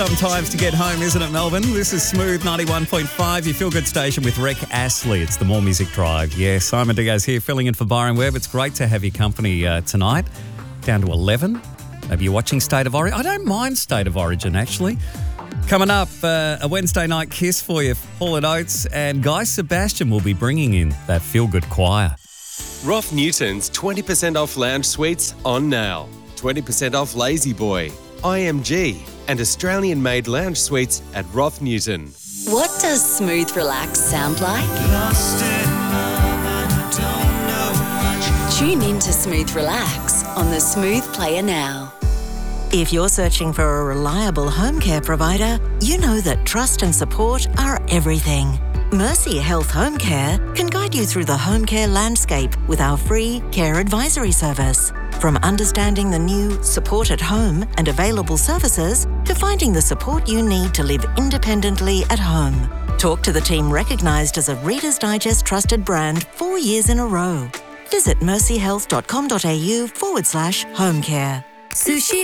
Sometimes to get home, isn't it, Melbourne? This is Smooth 91.5, your feel-good station with Rick Astley. It's the More Music Drive. Yeah, Simon Diaz here, filling in for Byron Webb. It's great to have your company tonight. Down to 11. Maybe you're watching State of Origin. I don't mind State of Origin, actually. Coming up, a Wednesday night kiss for you. Paul & Oates and Guy Sebastian will be bringing in that feel-good choir. Roth Newton's 20% off lounge suites on now. 20% off Lazy Boy, IMG, and Australian-made lounge suites at Roth Newton. What does smooth relax sound like? Tune in to Smooth Relax on the Smooth Player now. If you're searching for a reliable home care provider, you know that trust and support are everything. Mercy Health Home Care can guide you through the home care landscape with our free care advisory service. From understanding the new support at home and available services to finding the support you need to live independently at home. Talk to the team recognised as a Reader's Digest trusted brand 4 years in a row. Visit mercyhealth.com.au/homecare. Sushi